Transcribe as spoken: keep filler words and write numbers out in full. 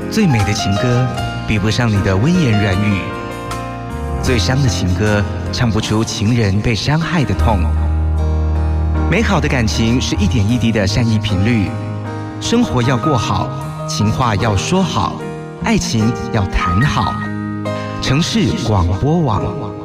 最美的情歌比不上你的温言软语，最伤的情歌唱不出情人被伤害的痛。美好的感情是一点一滴的善意频率，生活要过好，情话要说好，爱情要谈好。城市广播网。